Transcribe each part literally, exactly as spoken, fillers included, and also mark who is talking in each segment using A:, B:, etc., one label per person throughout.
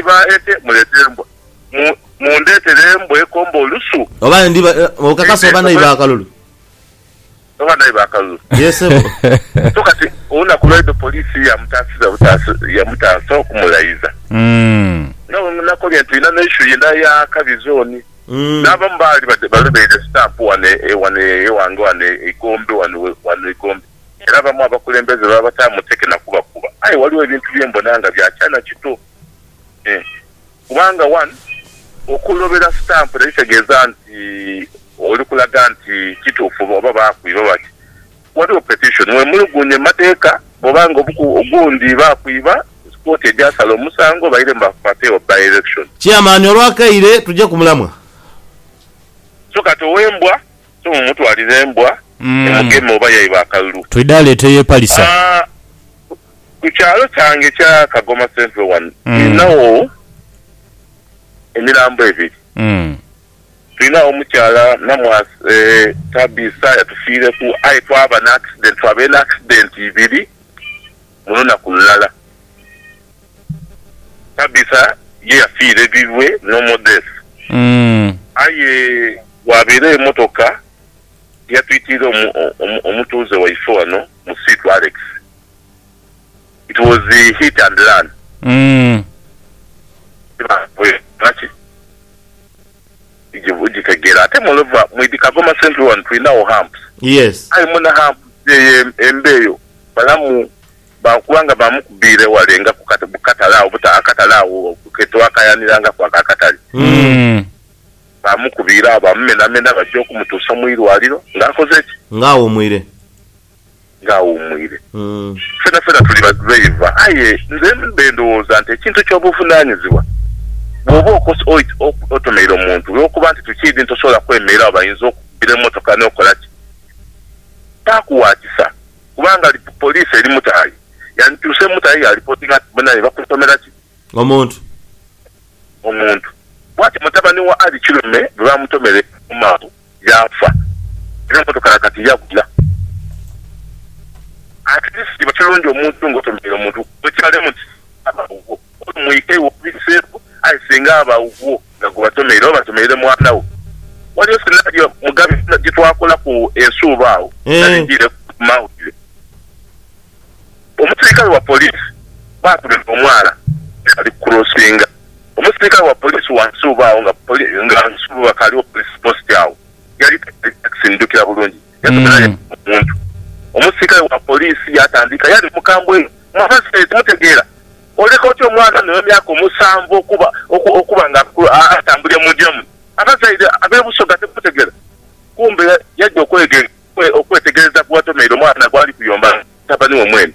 A: ndiba ete mulete embwa mundeetere embwa ekomba olusu
B: oba ndiba okakasa oba nayiba akalulu
A: oba nayiba akalulu
B: yesebo
A: so kati olunaku lwaido polisi yamutaasiza yamutaasa okumulayiza nako bye tulina n'issue yenda ya kabizoni n'abamu baali balebeire stamp wane ewange wane egombe wane egombe era abamu abakulembeze baba batamuteke nakubakuba aye waliwo ebintu byembona nga byakyana kito kubanga one okulobera stamp nekitegeeza nti oli kulaga nti kituufu oba baakwiba bati waliwo petition wemulugunye emateeka bwobanga ogundi baakwiba kooti ejasala omusango baire mbakupateyo by election
B: chairman olwakaire tujja kumulamwa
A: so kati owembwa so mumutwalira embwa emugeme oba yayiba akalulu
C: twidaleeteyo epalisa
A: ku kyalo kyange kya Kagoma Central one inawo emirambo ebiri tulinawo omukyala namwas Tabisa yatufiireku aye twaba n'accident twabe n'accident ibiri mu lunaku lulala Tabisa ye yafiire bibwe n'omodesi aye wabeere emotoka yatwitire omutuuze waife wano mu Situ Alex. It was the hit and run.
C: Mm.
A: Ijikagera ate molova mwidi Kagoma Central one twinawo humps.
B: Yes.
A: Ayi muna hump embeyo balamu bakubanga bamukubire walenga kukata bukatalawo buta akatalawo kuketo akayaniranga kwa kakatali.
C: Mm.
A: Bamukubira abamena mena bajjo kumutusa mwirwaliro ngakoze ki
B: ngawo mwire
A: ngawo mwire
B: mm
A: fena fena tuli badriver aye nze mbendooza nti ekintu ky'obuvunanyizibwa bwoba okosa otomera omuntu olwokuba nti tukidi ntosobola kwemera abayinza okubira emmotoka n'okola ki takuwaakisa kubanga poliisi eri mutayi yantuuse mutayi yalipotinga bonaye bakutomera ki
B: omuntu
A: omuntu wati mutabani wa Ali Kirume bamutomere mumato yafa era motoka kati yakula atisi bakirunjo omuntu ngotomere omuntu kwekale muti abawo omuyike wobisepo ayisinga abawo ngago batomere batomere mwana wo wali scenario mugabe gitwakola ku ensubawo nalingire mawule omutirikale wa police batule omwala ali crossinga omusirikale wa polisi wansubawo nga nga nsuba kaliwo police post yawo yali taksindukira bulungi yatumira omuntu omusirikale wa polisi yatandika yali mukambwe mwafasi mutegeera oleka otyo omwana n'emyaka omusanvu okuba okuba nga atambulira mu jamu abazaire abeebusoga temutegeera kumbe yajja okwetegereza kuwatomeire omwana gwali kuyomba tabani womwene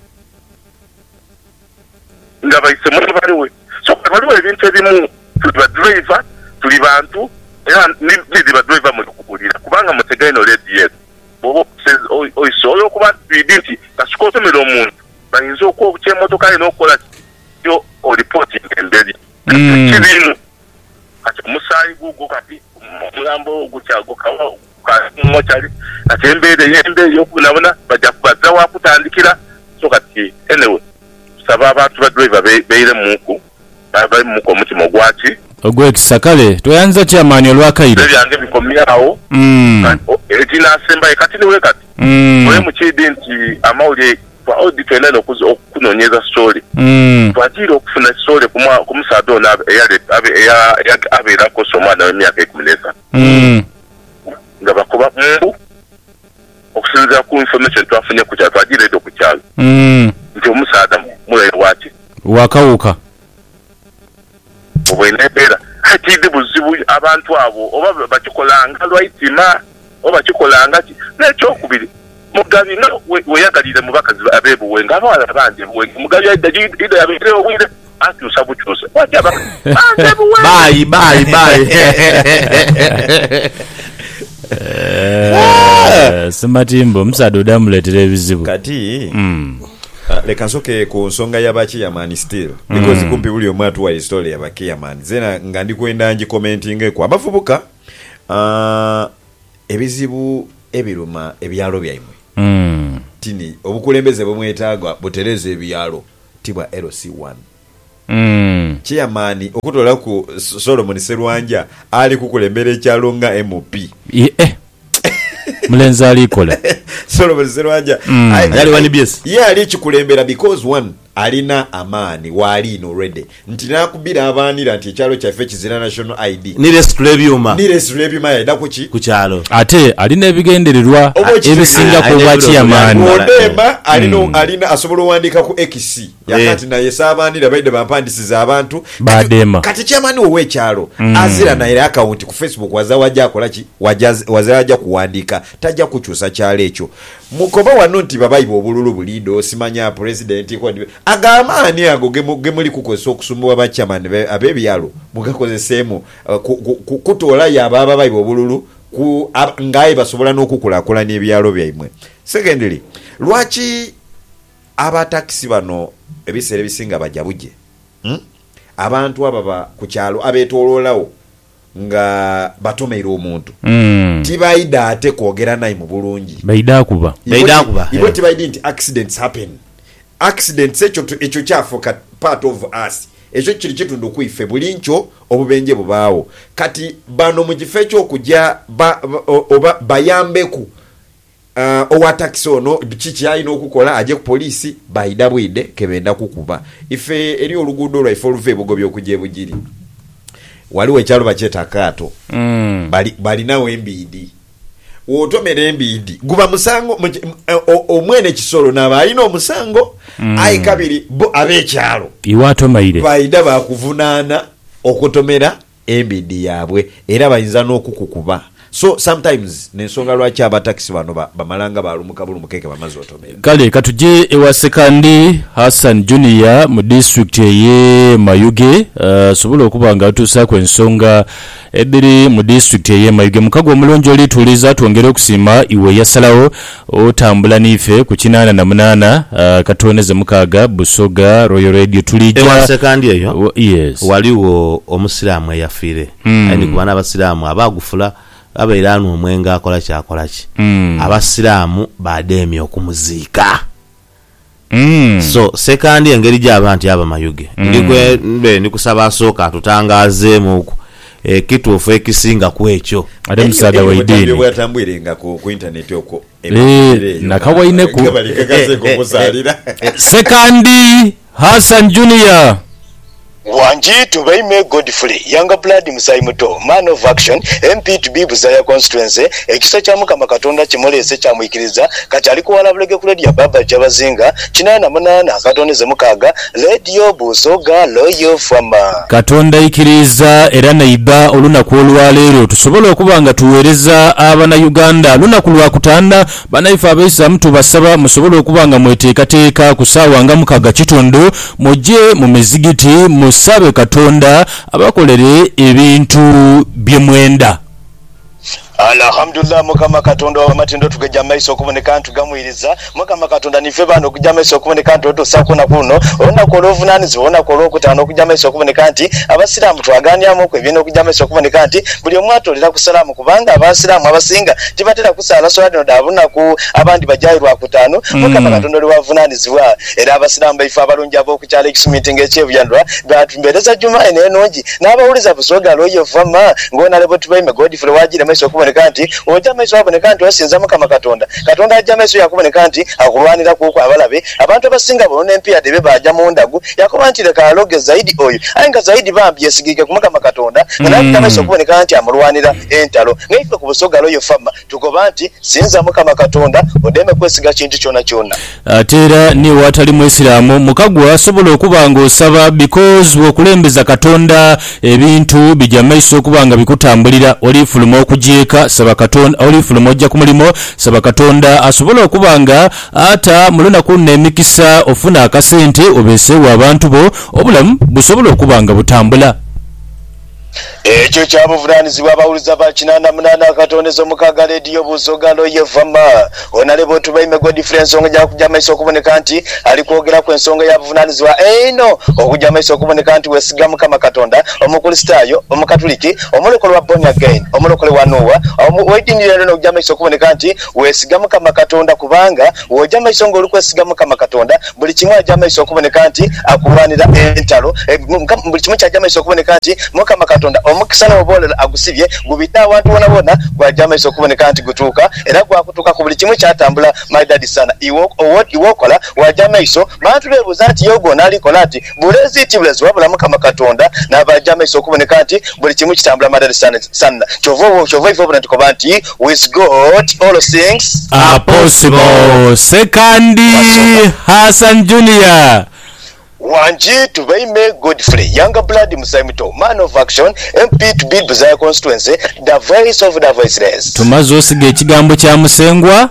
A: nga bayise mutabani we so waliwo ebintu ebimu tuli badriver tuli bantu era nidi badriver mulikukulira kubanga mutegaine oledi yetu bobo oisoyo okuba twidi nti kasiko otomera omuntu bayinza okwobuka emotoka ye n'okukola yo reporting emberi kibinu kati omusaayi gugwo kati omulambo ogukyago kawa kamochali ate embeera ey'embeera ey'okunabona bajja kubazza wakutandikira so kati anyway saba abantu badriver beire muku bali muku omutima gwaki
C: ogwekisakale toyanza chairman olwakaire
A: byange bikomyawo
C: mm
A: etina asemba kati niwe kati oye mukidi nti amawulire kwa audit enene okunonyeza story
C: mm
A: twatira okufuna story kumwa kumusado na eyale abe ya abera ko somana emyaka ekumulesa
C: mm
A: nga bakuba mbu okusinza ku information twafunye ku kyalo twagire do ku kyalo
C: mm
A: nti omusada mule wati
C: wakawuka
A: obwenebera hatide buzibu abantu abo oba bakikolanga lwaitima oba bakikolanga ki n'ekyokubiri mugabi no weyagalire mu bakazi abebu wenga abawala banje mugabi ida yabire obwire ati usabukyuse wati aba
B: bye bye bye
C: Simatimbo msado damuletere ebizibu
D: kati
C: mm
D: Uh, leka nsoke ku nsonga y'abaki ya man still because mm. kumpi buli omwatu wa history y'abaki ya man zena nga ndi kwenda nji commenting ko abafubuka uh, ebizibu ebiruma ebyalo byaimwe
C: mm.
D: tini obukulembeze bumwetagwa butereze ebyalo tibwa L C one
C: mm.
D: chairman okutola ku Solomon Serwanja ali kukulembera ekyalo nga M P
C: eh mulenzi alikola
D: Solomon Serwanja
B: mm. ali wani bies
D: yeah ali kikulembera because one alina amani wali already nti nakubira abanira nti ekyalo kyaffe kizira national I D
B: ni restruebyuma
D: ni restruebyuma yada kuki
B: ku kyalo
C: ate alina ebigendererwa ebisinga ku bwaki amani
D: Odemba alino mm. alina asobola wandika ku X yakati na yesabanira baide bampandisiza abantu
C: badema
D: kati kyamani wowe kyalo mm. azira na ile account ku Facebook wazawaja akola ki wazawaja kuwandika tajja kuchusa kyalo ekyo mukoba wano nti babayibo obululu bulindo simanya president kwa agamba ani ago gemuli kukozesa okusumbuwa bakyamani abebyalo mugakozesemu uh, kutola yaba ababayibo obululu ku ngaye basobola n'okukulakola n'ebyalo byaimwe. Secondly, lwaki aba taxi bano ebiseera ebisinga bajabuje hmm? abantu ababa ku kyalo abetololawo nga batomeera omuntu
C: mm.
D: tibaida ate kwogera naye mu bulungi
C: baida kuba
B: baida kuba
D: ibo tibaida nti accidents happen accidents ekyo ekyo kyafuka part of us ekyo kiri kitundu kuife buli ncho obubenje bubaawo kati bano mu kifo ekyokuja ba, oba bayambeku uh, owa taxi ono kiki alina okukola aje ku polisi baida bwide kebenda kukuba ife eri oluguudo lwaife oluva ebugobyo okujja ebugiri waliwo ekyalo bakyeta Kaato
C: mm.
D: bali balinawo embidi wotomera embidi guba musango omwene kisolo naba alina omusango mm. ayi kabiri bo abekyalo
C: iwato maire
D: baida bakuvunaana okutomera embidi yabwe era bayinza n'okukukuba so sometimes nensonga lwaki aba taxi bano bamalanga balumuka bulumukeke bamaze otomera
C: kale katuje ewa sekandi Hassan Junior mu district ye Mayuge uh, sobola okubanga atusa ku ensonga ediri mu district ye Mayuge mukago omulonjo oli tuliza tuongere okusima iwe yasalawo otambula nife ku kinana na munana uh, katoneze mukaga Busoga Royal Radio tulija
B: ewa sekandi eyo
C: yes
B: waliwo omusiramu yafire
C: mm.
B: ani kubana abasiramu abagufula abairanu omwenga akola kyakola ki
C: mm.
B: abasiramu bademi okumuziika
C: mm.
B: so sekandi engeri gy'abantu aba Mayuge mm. ndikwe mbe nikusaba soka tutangazeemu oku e, kituufu ekisinga ku ekyo
C: ate musaada wa idini
D: bwatambwirenga ku, ku internet okwo
C: e, nakawaine ku sekandi Hassan Junior
E: Wanji tubaime Godfrey Younger Blood Musai Muto Man of Action M P to be Buzaya constituency ekisa kya Mukama Katonda kimolese kya muikiriza kati aliko walabulege ku radio baba Jabazinga kinana munana akatoneze mukaga radio Busoga Loyo Fama
C: Katonda ikiriza era naiba olunaku olwaleero tusobola okubanga tuweereza abana Uganda lunaku lwa kutanda banaifa abaisa mtu basaba musobola okubanga mweteekateeka kusaawa nga mukaga kitundu mujje mu mizigiti mu sabe Katonda abakolere ebintu byemwenda.
E: Alhamdulillah Mukama Katonda wa matendo tugeja maiso kuboneka ntu gamwiriza Mukama Katonda nife bano kujja maiso kuboneka ntu tosakuna kuno ona kolovu nani zibona kolo kutano kujja maiso kuboneka nti abasiramu twaganyamu ko ebino kujja maiso kuboneka nti buli omwato lira kusalamu kubanga abasiramu abasinga tibatera kusala so adino dabuna ku abandi bajairwa kutano mm. Mukama Katonda li wavunani ziwa era abasiramu baifa abalungi abo ku chale meeting ekyebuyandwa batumbereza juma ene enonji n'abawuliza Busoga Loyo Fama ngona lebo tubaime Godfrey wajire maiso kuboneka kanti ojameso aboneka kanti wasinza Mukama Katonda Katonda ajameso yakuboneka kanti akulwanira kuko abalabe abantu abasinga bolone empia debe baja mundagu yakubanti leka aloge zaidi oyo ayenga zaidi bambi yesigike ku Mukama Katonda na mm. Jameso kuboneka kanti amulwanira entalo ngeife ku Busoga Loyo Fama tugobanti sinza Mukama Katonda odeme kwesiga kintu kyona kyona
C: atera ni watali mwesiramu mukagwa asobola okubanga osaba because wokulembeza Katonda ebintu bijamaiso okubanga bikutambulira oli fuluma okujeka saba Katonda oli fuluma ojja ku mulimo saba Katonda asobola okubanga ata mulona kunne mikisa ofuna akasente obesewa abantu bo obulamu busobola okubanga butambula
E: ekyo kyabuvunanyizibwa abawuliza ba kinana munana akatondezo mukaga rediyo buzogalo yevama onalebo tubaime go difference onsonga ja kujja maiso okuboneka nti ali kwogera ku ensonga ya buvunanyizibwa eno okujja maiso okuboneka nti wesiga mukama katonda omukristaayo omukatuliki omulokole wa born again omulokole wa Noah wedinire no okujja maiso okuboneka nti wesiga mukama katonda kubanga wojja maiso ngo olikwesiga mukama katonda buli kimwe ajja maiso okuboneka nti akubanira entalo buli kimwe kyajja maiso okuboneka nti mukama katonda omukisana obolela agusibye gubita abantu bona bona gwajja maiso okuboneka nti gutuuka era gwakutuuka ku buli kimwe kyatambula my daddy sana iwokola wajja maiso bantu bebuuza nti yogona alikola ati bulezitibles wabula mukama katonda n'abajja maiso okuboneka nti buli kimu kitambula my daddy sana sana chovo chovo ifo bona tukoba nti with God all things
C: are possible. Sekandi Hassan Junior
E: Wanji tubaime Godfrey younger blood Musaimito man of action M P to build Buzaaya constituency the voice of the voiceless.
C: Tumaze osiga ekigambo kya Musengwa.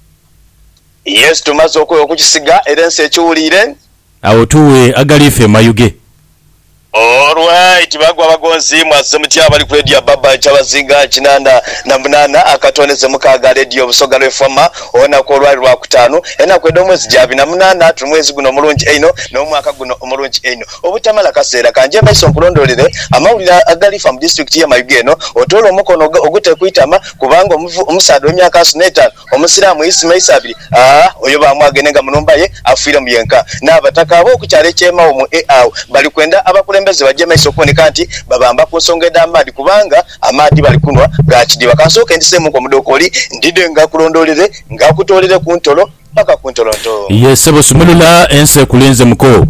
E: Yes tumaze okukisiga era nse ekiwulire
C: awo tuwe agalife mayuge.
E: Alright bagwa bagonzi mwase mutya bali ku radio baba chabazinga kinanda na munana akatoneze mukaga radio busogalo efama ona ko lwali lwa kutano ena kwedo mwezi jabi na munana tumwezi guno mulungi eino no mwaka guno omulungi eino obutamala kaseera kanje baiso nkulondolere amawulira agalifa mu district ya Mayugeno otolo mukono ogute kuitama kubanga omusado emyaka suneta omusiramu Ismail abiri ah oyo bamwagenenga munumbaye afira muyenka n'abataka abo kukyale chema omu eaw bali kwenda abakule mbeze bajja maiso kuboneka nti babamba ku nsonga ed'amaadi kubanga amaadi bali kunwa gakidi bakansooka ndisemu ku mudokoli ndide nga kulondolere nga kutolere ku ntolo paka ku ntolonto.
C: Yes bosumulula ense kulenze muko.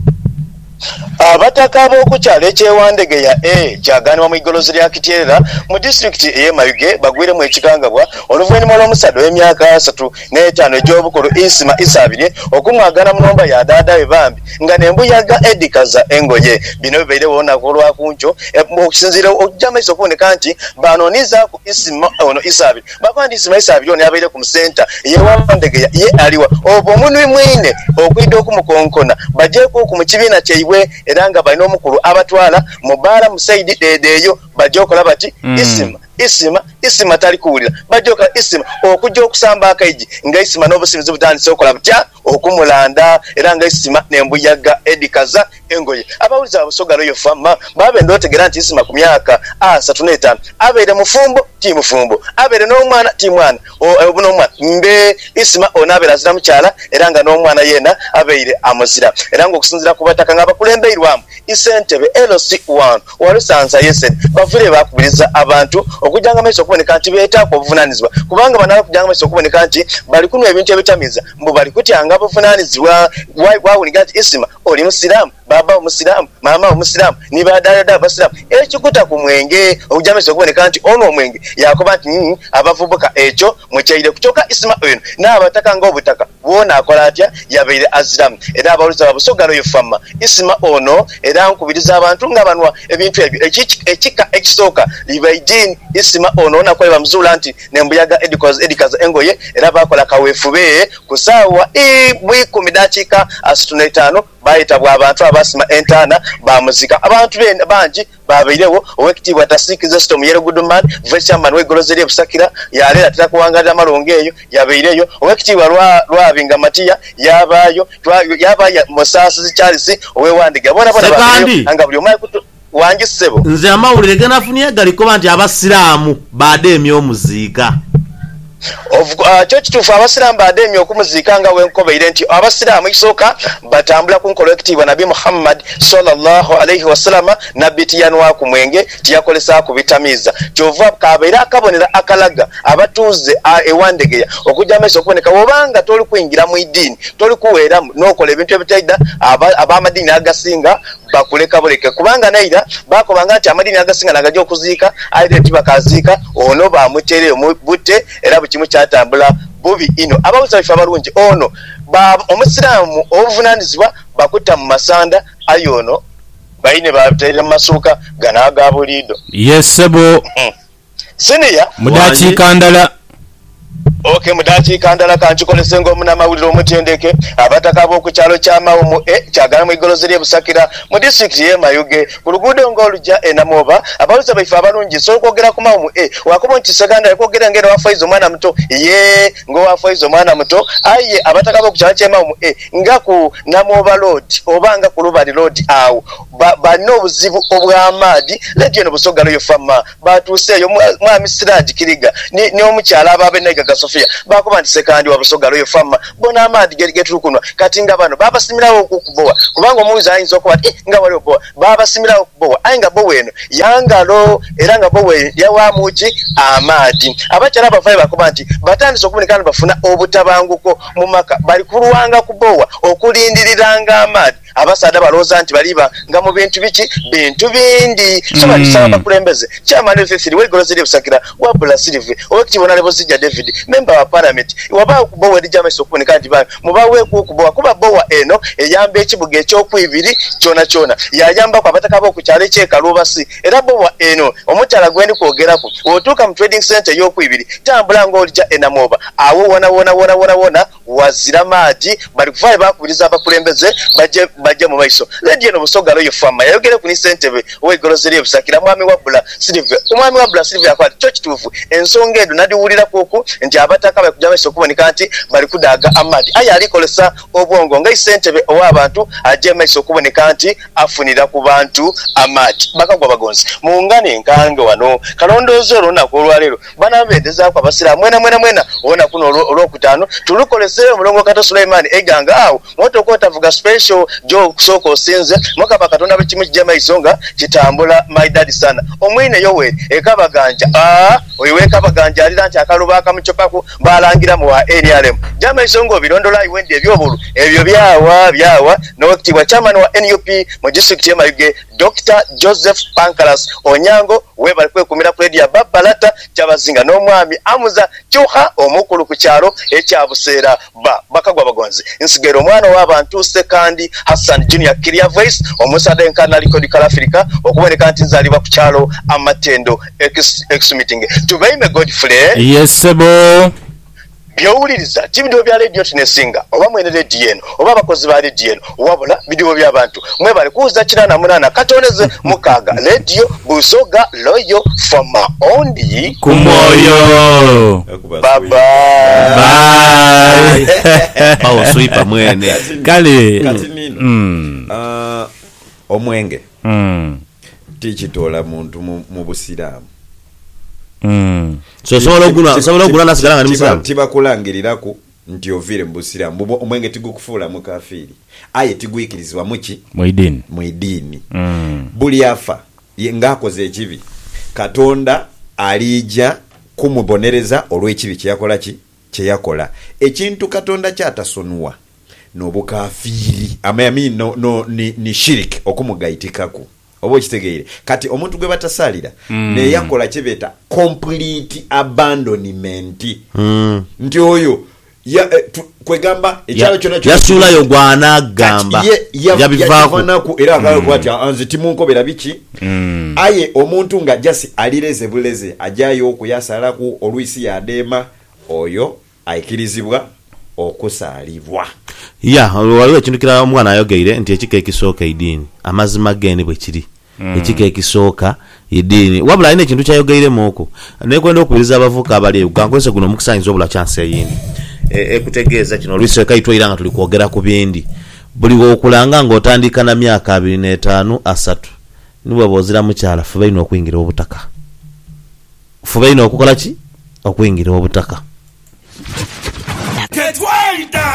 E: Abataka abokukyala ekyewandege ya A kyaganibwa mu igolozi lya Kityerera mu district eye Mayuge bagwire mu ekikangabwa oluvannyuma lw'omusado w'emyaka asatu n'etaano egy'obukulu Isima Isabire okumwagana mu nnomba ya dada bambi nga nembuyaga edikaza engoye bino bibeire wona kulwa kuncho okusinzira okujja maiso okuboneka nti banoniza ku Isima ono Isabire bakwandi Isima Isabire ono yabeire ku musenta yewandege ya ye aliwa obwo omuntu mwine okwidde okumukonkona bajeeko ku mukibiina kyeibwe era nga balina omukulu abatwala mubaala musaidi dedeeyo bajja okola bati mm. Isima Isima Isima tali kuwulira bajja okola Isima okujja okusamba akaiji nga Isima n'obusibizi butandise okola butya okumulanda era nga Isima nembuyaga edikaza engoye abawuliza abusogalo yo fama babe ndotegera nti Isima ku myaka asatu n'etaano abeere mufumbo ti mufumbo abeere n'omwana ti mwana obuno omwana mbe Isima onabeera azira mukyala era nga n'omwana yena abeire amuzira era nga okusinzira ku bataka nga bakulembeirwamu isentebe L C one walusansa yesen bavule bakubiriza abantu okujanga maiso okuboneka nti beetaako obuvunanyizibwa kubanga banala kujanga maiso okuboneka nti bali kunwa ebintu ebitamiza mbu bali kutyanga obuvunanyizibwa wawuliga nti Isima oli musiraamu baba omusiraamu mama omusiraamu ni badada abasiraamu ekikuta ku mwenge okujanga maiso okuboneka nti ono omwenge yakoba nti mm, abavubuka ekyo mukyaire kutoka Isima eno n'abataka ng'obutaka bwona akola atya yabeire aziramu era abawuliza babusogalo yefama Isima ono era nkubiriza abantu nga banwa ebintu ebyo ekika ekisooka libaidin Isima ono nakola bamuzula nti nembuyaga edikaza edikaza engoye era bakola kaweefube kusaawa ikumi dakiika asatu n'etaano bayitabwa abantu abasima entaana bamuzika abantu bangi babeirewo owekitiibwa tasikiza system yero goodman vice chairman w'egolozi Busakira yalera atera kuwangalira amalongo eyo yabeireyo owekitiibwa lwa lwabinga Matiya yabayo yabaya Mosasi Charles owewandiga bona bona babeireyo anga buli omaye kutu wangisebo
B: nze amawulire genafunia galikoba nti abasiraamu baade emyomuziika
E: of uh, church to abasiraamu bademye okumuziika nga wenkobeire nti abasiraamu isooka batambula ku collective Nabi Muhammad sallallahu alayhi wasallam nabbi tiyanwa ku mwenge tiyakolesa ku bitamiza kyova kabeera akabonera akalaga abatuuze ewandegeya okujja meso okuboneka wobanga toli kuyingira mu idini toli kuweera n'okola ebintu ebitaida abamadini agasinga bakuleka buleke kubanga naira bakobanga nti amadini agasinga nagajo okuziika aide tibakaziika ono bamutere mu butte era bukimu kyatambula bubi ino abawuza bifa balungi ono ba omusiraamu obuvunanyizibwa bakutta mu masanda ayono bayine batere masuka ganaga bulido
C: yesebo
E: seniya
C: mudakiika ndala
E: Okay mudachi kandala kanchukolese ngo muna mawuliro omutendeke abataka bo ku kyalo kya Mawumu e kyagala mu igolozi lye Busakira mu district ye Mayuge ku luguudo ng'olujja e Namoba abaluza baifa abalungi so kwogera ku Mawumu e wakomo ntisaganda yakwogera ngero wa Faizo mwana muto ye ngo wa Faizo mwana muto aye abataka bo ku kyalo kya Mawumu e nga ku Namoba road obanga ku Lubali road awo bano obuzibu obw'amaadi ledi eno Busogalo yo fama batuseeyo mwami Siraji Kiriga ni, ni omukyala ababe Naiga Gasofia bakuba nti sekandi wa Busogalo yo fama bona amaadi getukunwa kati nga bano baba simirawo okubowa kubanga omuwizi ayinza okuba eh, nga wali obowa baba simirawo okubowa aye nga bowa eno yangalo era nga bowa yawamuki amaadi abakyala abavayo bakuba nti batandise okubonikana bafuna obutabanguko mu maka bali kulwanga kubowa okulindiriranga amaadi abasada balooza nti baliba nga mu bintu biki bintu bindi so balisaba bakulembeze chairman of the wegolozi lye Busakira wabula Silve okitibona lebo zijja David member wa parliament waba kubowa lijama sokubonika nti ba mubawe kukubowa kuba bowa eno eyamba ekibuga ekyokwibiri kyona kyona yayamba kwa bataka bo ku kyale kye Kalubasi era bowa eno omukyala gwendi kwogerako otuuka mu trading center yokwibiri tambula ng'olija e Namoba awo wona wona wona wona wona wazira maadi bali kuvayo bakubiriza abakulembeze baje baje mu maiso ledi eno Busogalo yo fama yayogere ku ni sentebe wegolozi lye Busakira mwami wabula Silve umwami wabula Silve yakwati cyo kituufu ensonga edo nadiwulira kuku nti abataka bakujja maiso kubonika nti bali kudaga amadi aya alikolesa obwongo nga isentebe ow'abantu aje maiso kubonika nti afunira ku bantu amadi bakagwa bagonzi muungane nkange wano kalondozo lunaku olwalero banabendeza kwa basira mwena mwena mwena ona kuno olwokutano tulukolese omulongo Kato Suleiman eganga awo moto ko tavuga special jo kusoko osinze mwaka bakatonda bikimu kijama isonga kitambula my daddy sana omwine yowe ekabaganja ah oyiwe kabaganja alira nti akalubaka muchopako balangira mu N R M jama isongo birondolo iwende ebyobulu ebyo byawa byawa n'oktibwa chairman wa N U P mu district ya Mayuge Doctor Joseph Pankaras Onyango webali kwekumira ku radio Babalata kyabazinga n'omwami Amuza Kyuha omukulu ku kyalo ekya Buseera ba bakagwa bagonzi nsigero omwana w'abantu sekandi Hassan Junior Kiria Voice omusada enkana record kala Africa okuboneka nti nzaliba ku kyalo amatendo ex meeting tubaime Godfrey
C: yes sebo byowuliriza tibidio bya radio tunesinga oba mwene radio eno oba abakozi ba radio eno wabula bidio by'abantu mwe bali kuuza kirana munana katoneze mukaga radio Busoga loyo fama ondi kumoyo
E: bye bye
B: pawo swipa mwene
C: kale
D: mm uh omwenge
C: mm
D: tichitola muntu mu Busiramu
C: mm
B: so sobola ogula sobola ogula nasigala nga ni Musiramu
D: tiba kulangirirako nti ovire mu Busiramu omwenge tigukufuula mu kafiri aye tiguikirizwa muki
C: mwidini
D: mwidini
C: mm
D: buli afa ngakoze ekibi Katonda alija kumubonereza olw'ekibi kyeyakola ki kyeyakola ekintu Katonda kyatasonwa n'obukafiri amayami no, no ni, ni shirik okumugayitikako obo kitegeere kati omuntu gwe batasalira mm. ne yakola kyebeta complete abandonment
B: mm.
D: nti oyo ya eh, tu, kwegamba ekyalo kyona
B: kyona yasula yo gwana gamba
D: yabivaako naku era akalo mm. kwati anzi timunkobera biki mm. aye omuntu nga jasi alireze buleze ajayo okuyasalaku olwisi yadema oyo aikirizibwa okusalibwa
B: ya waliwo ekintu kirala omwana ayogeire nti ekika ekisooka idini amazima gene bwe kiri mm. ekika ekisooka idini wabula ine ekintu kyayogeiremu okwo nekwenda okubiriza abavuka abali ugankwese guno mukusanyiza obula chance eyindi ekutegeeza kino olwisi ekaitwaira nga tuli kwogera ku bindi buli wokulanga ng'otandika na myaka abiri n'etaano asatu nibwe bozira mukyala fuba ino okuyingira obutaka fuba ino okukola ki okuyingira obutaka
F: Ketwaida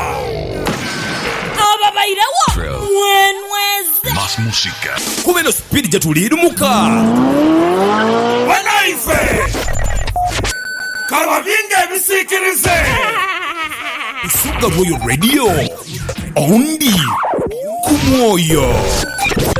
F: Ababairawo Mwenweze Mas música Kumeno speed jatulidu muka Wanaife Karwavinge misikirize Usuga Royal Radio Ondi Kumoyo